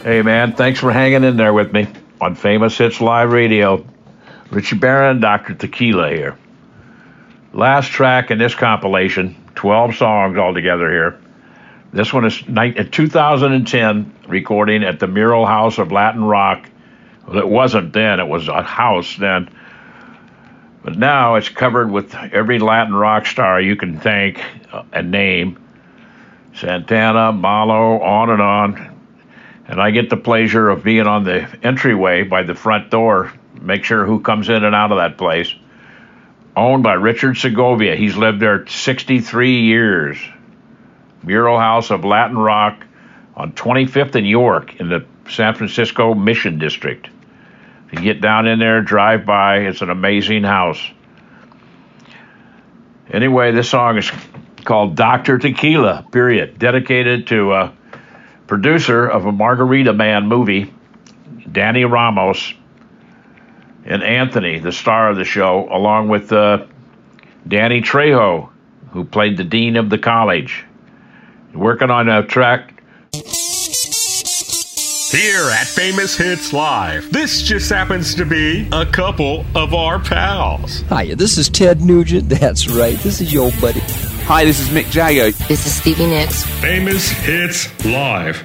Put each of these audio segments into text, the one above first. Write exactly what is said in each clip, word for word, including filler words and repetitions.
Hey, man, thanks for hanging in there with me on Famous Hits Live Radio. Richie Barron, Doctor Tequila here. Last track in this compilation, twelve songs altogether here. This one is a two thousand ten recording at the Mural House of Latin Rock. Well, it wasn't then, it was a house then. But now it's covered with every Latin rock star you can think and name. Santana, Malo, on and on. And I get the pleasure of being on the entryway by the front door, make sure who comes in and out of that place. Owned by Richard Segovia. He's lived there sixty-three years. Mural House of Latin Rock on twenty-fifth and York in the San Francisco Mission District. If you get down in there, drive by, it's an amazing house. Anyway, this song is called Doctor Tequila, period. Dedicated to a producer of a Margarita Man movie, Danny Ramos, and Anthony, the star of the show, along with uh, Danny Trejo, who played the dean of the college. Working on a track. Here at Famous Hits Live, this just happens to be a couple of our pals. Hiya, this is Ted Nugent. That's right, this is your buddy. Hi, this is Mick Jagger. This is Stevie Nicks. Famous Hits Live.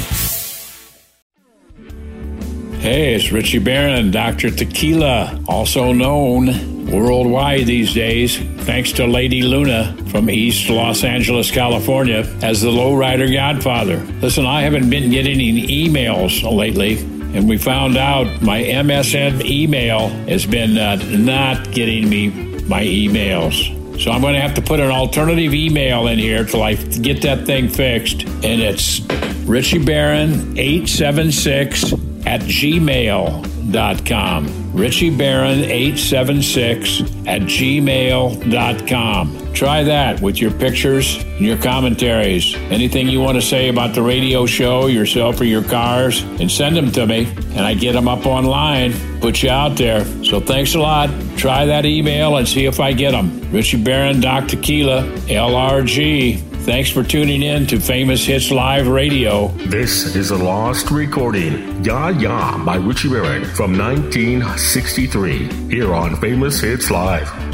Hey, it's Richie Barron, Doctor Tequila, also known worldwide these days, thanks to Lady Luna from East Los Angeles, California, as the Lowrider Godfather. Listen, I haven't been getting any emails lately, and we found out my M S N email has been uh, not getting me my emails. So I'm going to have to put an alternative email in here till I get that thing fixed. And it's Richie Barron eight seven six at gmail dot com. Richie Barron eight seven six at gmail dot com. Try that with your pictures and your commentaries. Anything you want to say about the radio show, yourself or your cars, and send them to me, and I get them up online, put you out there. So thanks a lot. Try that email and see if I get them. Richie Barron, Doc Tequila, L R G. Thanks for tuning in to Famous Hits Live Radio. This is a lost recording, Ya Ya by Richie Barron from nineteen sixty-three, here on Famous Hits Live.